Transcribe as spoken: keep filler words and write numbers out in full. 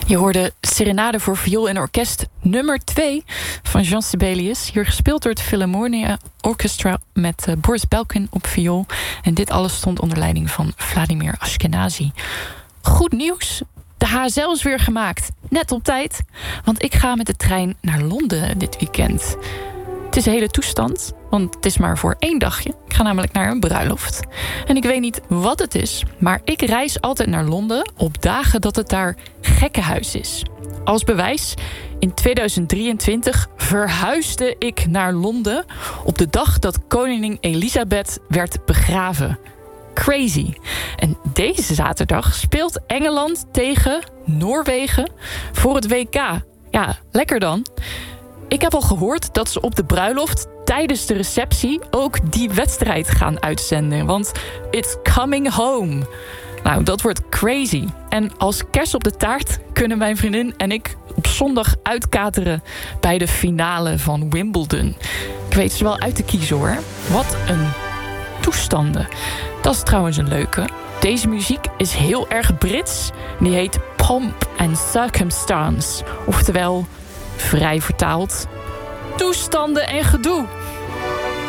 Je hoorde Serenade voor viool en orkest nummer twee van Jean Sibelius. Hier gespeeld door het Philharmonia Orchestra met uh, Boris Belkin op viool. En dit alles stond onder leiding van Vladimir Ashkenazy. Goed nieuws. De H S L is weer gemaakt. Net op tijd. Want ik ga met de trein naar Londen dit weekend. Het is een hele toestand, want het is maar voor één dagje. Ik ga namelijk naar een bruiloft. En ik weet niet wat het is, maar ik reis altijd naar Londen op dagen dat het daar gekkenhuis is. Als bewijs, in tweeduizend drieëntwintig verhuisde ik naar Londen op de dag dat koningin Elisabeth werd begraven. Crazy. En deze zaterdag speelt Engeland tegen Noorwegen voor het W K. Ja, lekker dan. Ik heb al gehoord dat ze op de bruiloft tijdens de receptie ook die wedstrijd gaan uitzenden. Want it's coming home. Nou, dat wordt crazy. En als kers op de taart kunnen mijn vriendin en ik op zondag uitkateren bij de finale van Wimbledon. Ik weet ze wel uit te kiezen hoor. Wat een toestanden. Dat is trouwens een leuke. Deze muziek is heel erg Brits. Die heet Pomp and Circumstance. Oftewel, vrij vertaald, toestanden en gedoe.